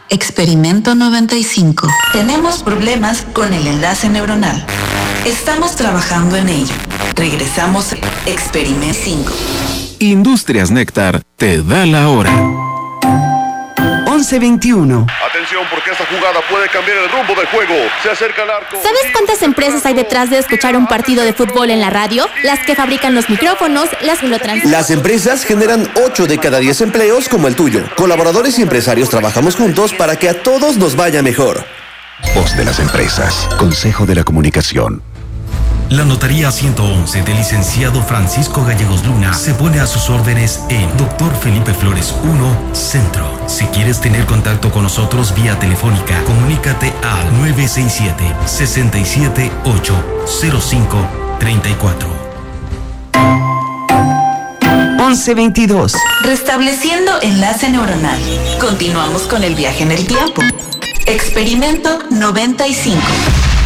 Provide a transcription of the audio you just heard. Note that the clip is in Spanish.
Experimento 95. Tenemos problemas con el enlace neuronal. Estamos trabajando en ello. Regresamos a Experimento 5. Industrias Néctar te da la hora. 11:21. Atención, porque esta jugada puede cambiar el rumbo del juego. Se acerca el arco. ¿Sabes cuántas empresas hay detrás de escuchar un partido de fútbol en la radio? Las que fabrican los micrófonos, las que lo transmiten. Las empresas generan 8 de cada 10 empleos como el tuyo. Colaboradores y empresarios trabajamos juntos para que a todos nos vaya mejor. Voz de las empresas. Consejo de la Comunicación. La Notaría 111 del licenciado Francisco Gallegos Luna se pone a sus órdenes en Dr. Felipe Flores 1, Centro. Si quieres tener contacto con nosotros vía telefónica, comunícate al 967-678-0534. 11:22. Restableciendo enlace neuronal. Continuamos con el viaje en el tiempo. Experimento 95.